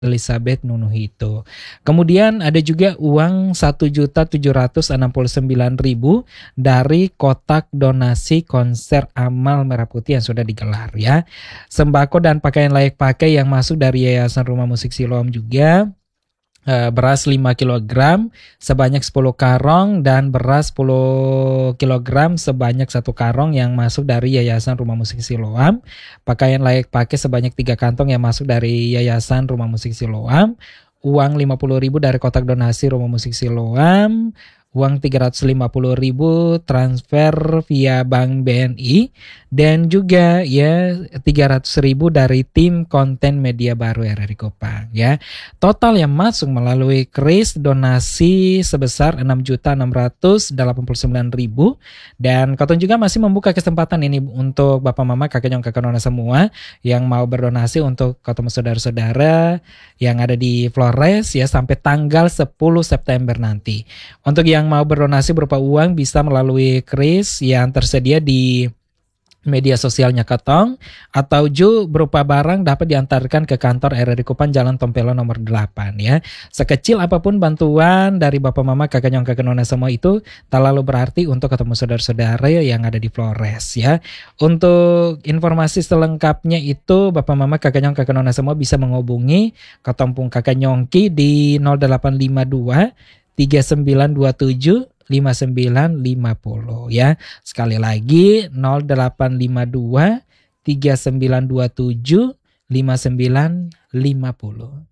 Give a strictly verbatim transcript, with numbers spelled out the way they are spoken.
Elizabeth Nunuhito. Kemudian ada juga uang satu juta tujuh ratus enam puluh sembilan ribu dari kotak donasi konser Amal Merah Putih yang sudah digelar ya. Sembako dan pakaian layak pakai yang masuk dari Yayasan Rumah Musik Siloam juga. Uh, beras lima kilogram sebanyak sepuluh karung dan beras sepuluh kilogram sebanyak satu karung yang masuk dari Yayasan Rumah Musik Siloam. Pakaian layak pakai sebanyak tiga kantong yang masuk dari Yayasan Rumah Musik Siloam. Uang lima puluh ribu dari kotak donasi Rumah Musik Siloam. Uang tiga ratus lima puluh ribu transfer via Bank B N I dan juga ya tiga ratus ribu dari tim konten media baru R R I Kupang ya. Total yang masuk melalui kris donasi sebesar enam juta enam ratus delapan puluh sembilan ribu dan Koton juga masih membuka kesempatan ini untuk Bapak Mama, Kakek Nyong, Kakek Nona semua yang mau berdonasi untuk ketemu saudara-saudara yang ada di Flores ya sampai tanggal sepuluh September nanti. Untuk yang mau berdonasi berupa uang bisa melalui kris yang tersedia di media sosialnya Kotong atau ju berupa barang dapat diantarkan ke kantor R R I Kupang Jalan Tompelo nomor delapan ya. Sekecil apapun bantuan dari Bapak Mama, Kakek Nyong, Kakek Nona semua itu tak lalu berarti untuk ketemu saudara-saudara yang ada di Flores ya. Untuk informasi selengkapnya itu Bapak Mama, Kakek Nyong, Kakek Nona semua bisa menghubungi Kotompung Kakek Nyongki di nol delapan lima dua tiga sembilan dua tujuh lima sembilan lima nol ya. Sekali lagi nol delapan lima dua tiga sembilan dua tujuh lima sembilan lima nol.